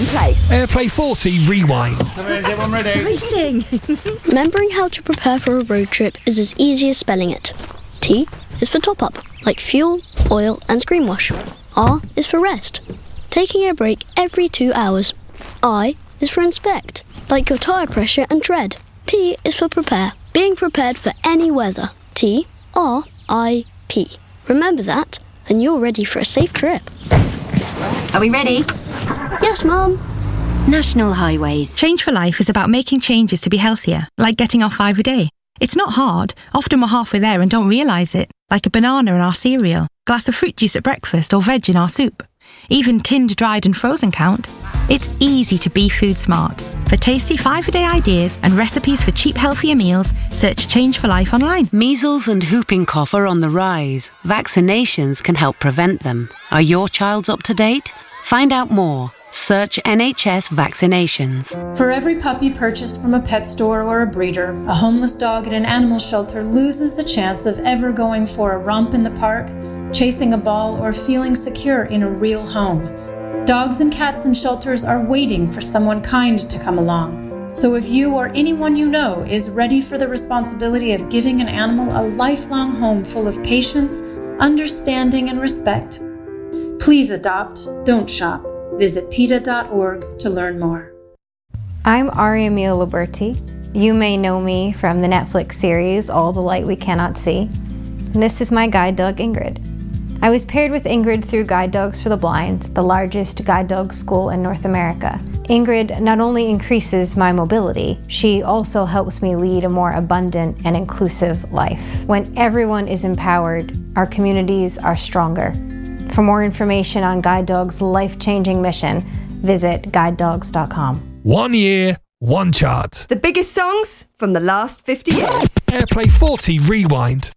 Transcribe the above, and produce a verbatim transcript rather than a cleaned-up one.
place. AirPlay forty Rewind. Everyone ready? Exciting. Remembering how to prepare for a road trip is as easy as spelling it. T is for top up, like fuel, oil and screen wash. R is for rest, taking a break every two hours. I is for inspect, like your tyre pressure and tread. P is for prepare, being prepared for any weather. T, R, I, P. Remember that, and you're ready for a safe trip. Are we ready? Yes, Mum. National Highways. Change for Life is about making changes to be healthier, like getting off five a day. It's not hard. Often we're halfway there and don't realise it, like a banana in our cereal, glass of fruit juice at breakfast or veg in our soup. Even tinned, dried and frozen count. It's easy to be food smart. For tasty five-a-day ideas and recipes for cheap, healthier meals, search Change for Life online. Measles and whooping cough are on the rise. Vaccinations can help prevent them. Are your child's up to date? Find out more. Search N H S vaccinations. For every puppy purchased from a pet store or a breeder, a homeless dog at an animal shelter loses the chance of ever going for a romp in the park, chasing a ball, or feeling secure in a real home. Dogs and cats in shelters are waiting for someone kind to come along. So if you or anyone you know is ready for the responsibility of giving an animal a lifelong home full of patience, understanding, and respect, please adopt, don't shop. Visit PETA dot org to learn more. I'm Ari Emile Liberti. You may know me from the Netflix series All the Light We Cannot See. And this is my guide dog, Ingrid. I was paired with Ingrid through Guide Dogs for the Blind, the largest guide dog school in North America. Ingrid not only increases my mobility, she also helps me lead a more abundant and inclusive life. When everyone is empowered, our communities are stronger. For more information on Guide Dogs' life-changing mission, visit guide dogs dot com. One year, one chart. The biggest songs from the last fifty years. AirPlay forty Rewind.